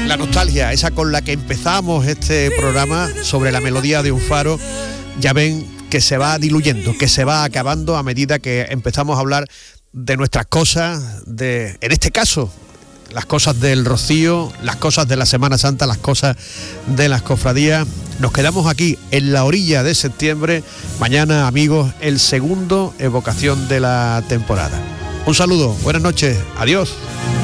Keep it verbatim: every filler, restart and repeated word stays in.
La nostalgia, esa con la que empezamos este programa sobre la melodía de un faro, ya ven que se va diluyendo, que se va acabando a medida que empezamos a hablar de nuestras cosas, de, en este caso, las cosas del Rocío, las cosas de la Semana Santa, las cosas de las cofradías. Nos quedamos aquí en la orilla de septiembre. Mañana, amigos, el segundo evocación de la temporada. Un saludo, buenas noches, adiós.